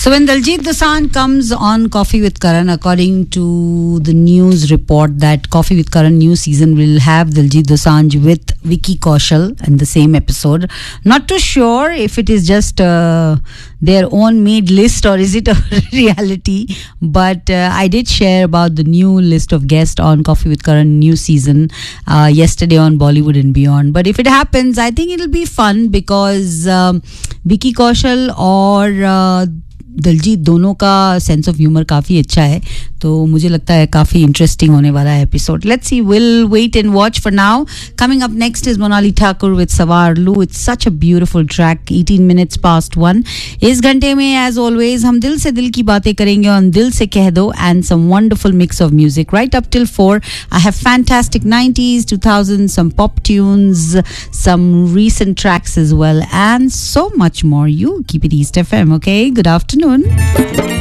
So when Diljit Dosanjh comes on Coffee with Karan, according to the news report that Coffee with Karan new season will have Diljit Dosanjh with Vicky Kaushal in the same episode. Not too sure if it is just their own made list or is it a reality, but I did share about the new list of guests on Coffee with Karan new season yesterday on Bollywood and Beyond. But if it happens, I think it'll be fun because Vicky Kaushal और दिलजीत दोनों का sense of humour काफ़ी अच्छा है, तो मुझे लगता है काफ़ी इंटरेस्टिंग होने वाला है episode. Let's see, will wait and watch for now. Coming up next is Monali Thakur with सवारलू. It's such a beautiful track. 18 minutes past 1. इस घंटे में एज ऑलवेज हम दिल से दिल की बातें करेंगे और दिल से कह दो and some wonderful mix of music right up till 4. I have fantastic 90s, 2000s, some pop tunes, some recent tracks as well, and so much more. You keep it East FM, okay? Good afternoon.